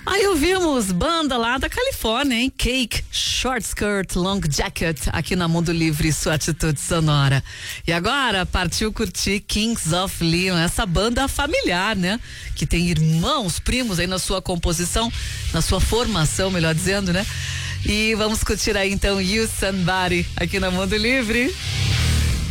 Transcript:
Aí ouvimos banda lá da Califórnia, hein? Cake, Short Skirt, Long Jacket, aqui na Mundo Livre, sua atitude sonora. E agora partiu curtir Kings of Leon, essa banda familiar, né? Que tem irmãos, primos aí na sua composição, na sua formação, melhor dizendo, né? E vamos curtir aí então You Somebody aqui na Mundo Livre.